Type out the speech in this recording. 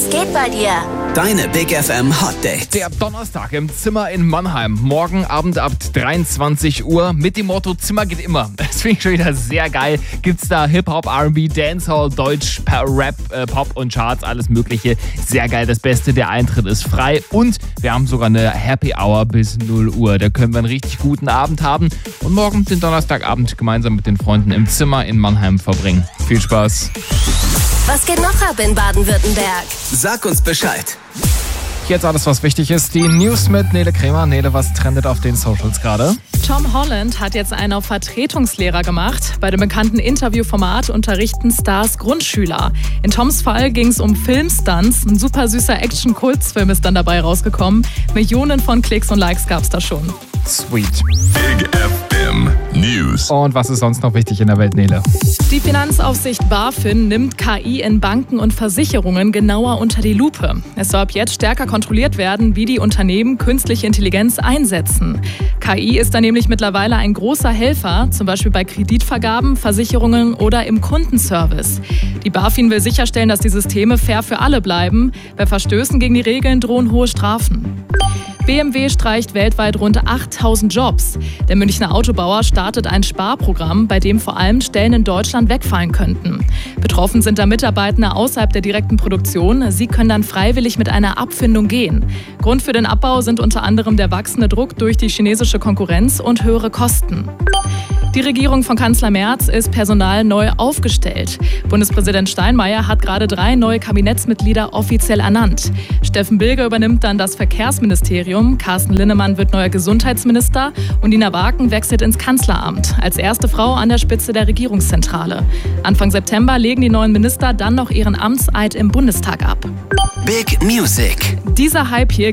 Was geht bei dir? Deine Big FM Hot Dates. Der Donnerstag im Zimmer in Mannheim. Morgen Abend ab 23 Uhr mit dem Motto Zimmer geht immer. Das finde ich schon wieder sehr geil. Gibt's da Hip-Hop, R&B, Dancehall, Deutsch, Rap, Pop und Charts, alles mögliche. Sehr geil. Das Beste, der Eintritt ist frei und wir haben sogar eine Happy Hour bis 0 Uhr. Da können wir einen richtig guten Abend haben und morgen den Donnerstagabend gemeinsam mit den Freunden im Zimmer in Mannheim verbringen. Viel Spaß. Was geht noch ab in Baden-Württemberg? Sag uns Bescheid. Jetzt alles, was wichtig ist. Die News mit Nele Kremer. Nele, was trendet auf den Socials gerade? Tom Holland hat jetzt einen auf Vertretungslehrer gemacht. Bei dem bekannten Interviewformat unterrichten Stars Grundschüler. In Toms Fall ging es um Filmstunts. Ein super süßer Action-Kurzfilm ist dann dabei rausgekommen. Millionen von Klicks und Likes gab's da schon. Sweet. Big FM News. Und was ist sonst noch wichtig in der Welt, Nele? Die Finanzaufsicht BaFin nimmt KI in Banken und Versicherungen genauer unter die Lupe. Es soll ab jetzt stärker kontrolliert werden, wie die Unternehmen künstliche Intelligenz einsetzen. KI ist da nämlich mittlerweile ein großer Helfer, zum Beispiel bei Kreditvergaben, Versicherungen oder im Kundenservice. Die BaFin will sicherstellen, dass die Systeme fair für alle bleiben. Bei Verstößen gegen die Regeln drohen hohe Strafen. BMW streicht weltweit rund 8.000 Jobs. Der Münchner Autobauer startet ein Sparprogramm, bei dem vor allem Stellen in Deutschland wegfallen könnten. Betroffen sind da Mitarbeitende außerhalb der direkten Produktion. Sie können dann freiwillig mit einer Abfindung gehen. Grund für den Abbau sind unter anderem der wachsende Druck durch die chinesische Konkurrenz und höhere Kosten. Die Regierung von Kanzler Merz ist personal neu aufgestellt. Bundespräsident Steinmeier hat gerade 3 neue Kabinettsmitglieder offiziell ernannt. Steffen Bilger übernimmt dann das Verkehrsministerium, Carsten Linnemann wird neuer Gesundheitsminister und Nina Waken wechselt ins Kanzleramt, als erste Frau an der Spitze der Regierungszentrale. Anfang September legen die neuen Minister dann noch ihren Amtseid im Bundestag ab. Big Music. Dieser Hype hier